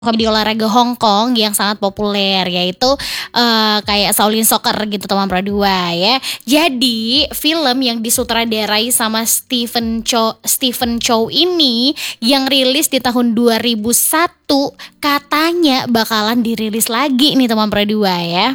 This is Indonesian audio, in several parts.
komedi olahraga Hong Kong yang sangat populer, yaitu kayak Shaolin Soccer gitu teman Pradua ya. Jadi film yang disutradarai sama Stephen Chow ini yang rilis di tahun 2001 katanya bakalan dirilis lagi nih teman Pradua ya.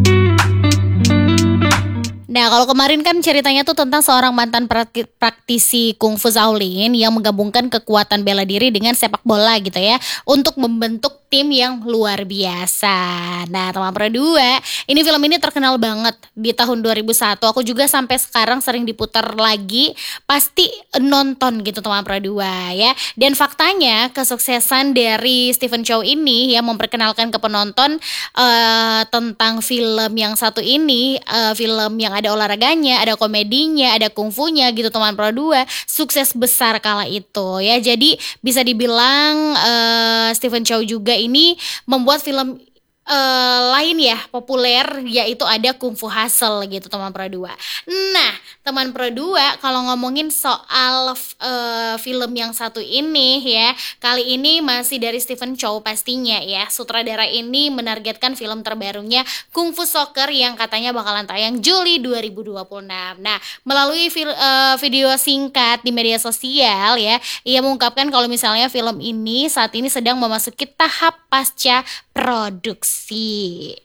Nah, kalau kemarin kan ceritanya tuh tentang seorang mantan praktisi kungfu Shaolin yang menggabungkan kekuatan bela diri dengan sepak bola gitu ya untuk membentuk tim yang luar biasa. Nah, teman Pradua, ini film ini terkenal banget di tahun 2001. Aku juga sampai sekarang sering diputar lagi, pasti nonton gitu teman Pradua ya. Dan faktanya kesuksesan dari Stephen Chow ini yang memperkenalkan ke penonton tentang film yang satu ini, film yang ada olahraganya, ada komedinya, ada kungfunya gitu teman Pradua, sukses besar kala itu ya. Jadi bisa dibilang Stephen Chow juga ini membuat film lain ya populer, yaitu ada Kungfu Hustle gitu teman Pradua. Nah teman Pradua, kalau ngomongin soal film yang satu ini ya, kali ini masih dari Stephen Chow pastinya ya. Sutradara ini menargetkan film terbarunya Kungfu Soccer yang katanya bakalan tayang Juli 2026. Nah melalui video singkat di media sosial ya, ia mengungkapkan kalau misalnya film ini saat ini sedang memasuki tahap pasca produksi.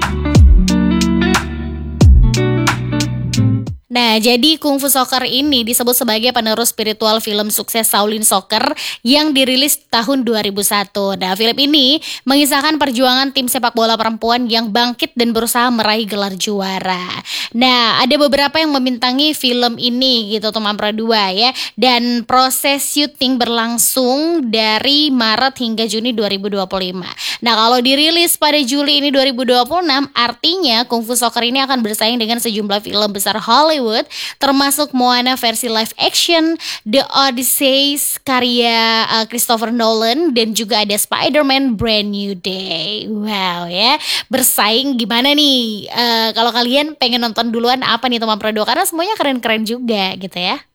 Nah, jadi Kungfu Soccer ini disebut sebagai penerus spiritual film sukses Shaolin Soccer yang dirilis tahun 2001. Nah, film ini mengisahkan perjuangan tim sepak bola perempuan yang bangkit dan berusaha meraih gelar juara. Nah, ada beberapa yang membintangi film ini gitu teman Pradua ya. Dan proses syuting berlangsung dari Maret hingga Juni 2025. Nah, kalau dirilis pada Juli ini 2026, artinya Kungfu Soccer ini akan bersaing dengan sejumlah film besar Hollywood, termasuk Moana versi live action, The Odyssey karya Christopher Nolan, dan juga ada Spider-Man Brand New Day. Wow ya, bersaing gimana nih? Kalau kalian pengen nonton duluan apa nih teman Pradua? Karena semuanya keren-keren juga gitu ya.